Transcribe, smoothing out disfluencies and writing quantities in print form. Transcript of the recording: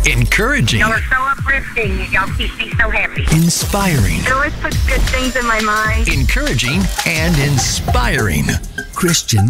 Encouraging. Y'all are so uplifting. Y'all keep me so happy. Inspiring. It always puts good things in my mind. Encouraging and inspiring. Christian